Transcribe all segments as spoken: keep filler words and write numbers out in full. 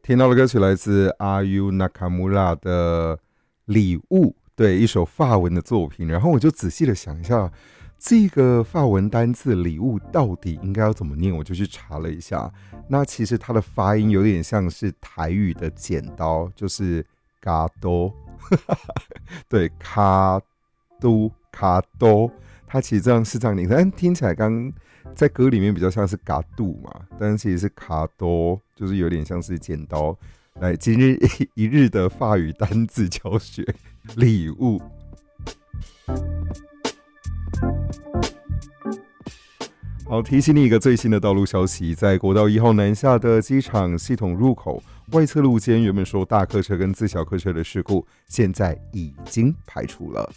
听到的歌曲来自 Ayu Nakamura 的礼物，对，一首法文的作品。然后我就仔细的想一下，这个法文单字礼物到底应该要怎么念，我就去查了一下。那其实它的发音有点像是台语的剪刀，就是嘎多，对，卡都卡多，它其实这样是这样念，但听起来刚在歌里面比较像是嘎杜嘛，但是其实是卡多，就是有点像是剪刀。来，今日一日的法语单字教学，礼物。好，提醒你一个最新的道路消息，在国道一号南下的机场系统入口外侧路肩，原本说大客车跟自小客车的事故，现在已经排除了。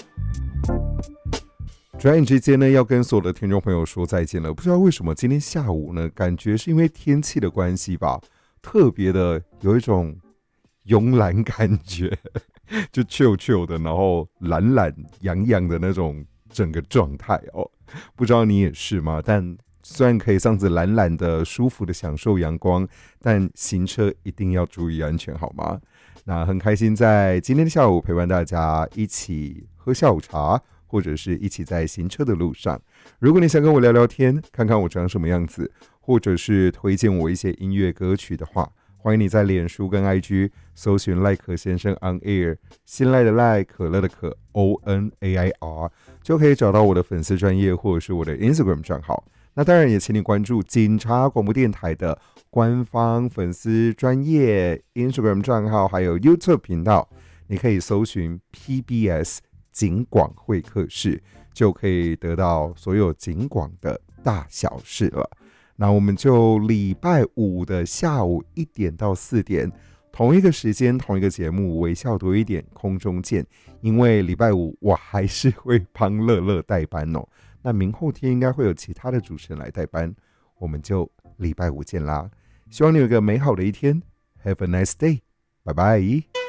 转眼之间呢，要跟所有的听众朋友说再见了。不知道为什么今天下午呢，感觉是因为天气的关系吧，特别的有一种慵懒感觉，就 chill chill 的，然后懒懒洋洋的那种整个状态哦。不知道你也是吗？但虽然可以这样子懒懒的、舒服的享受阳光，但行车一定要注意安全，好吗？那很开心在今天的下午陪伴大家一起喝下午茶，或者是一起在行车的路上。如果你想跟我聊聊天，看看我长什么样子，或者是推荐我一些音乐歌曲的话，欢迎你在脸书跟 I G 搜寻赖可先生 on air， 新赖的赖，可乐的可 O N A I R， 就可以找到我的粉丝专页或者是我的 Instagram 账号。那当然也请你关注警察广播电台的官方粉丝专页 Instagram 账号，还有 YouTube 频道，你可以搜寻 P B S 警广会客室，就可以得到所有警广的大小事了。那我们就礼拜五的下午一点到四点，同一个时间同一个节目，微笑多一点，空中见。因为礼拜五我还是会帮乐乐代班哦。那明后天应该会有其他的主持人来代班，我们就礼拜五见啦。希望你有一个美好的一天 ，Have a nice day， 拜拜。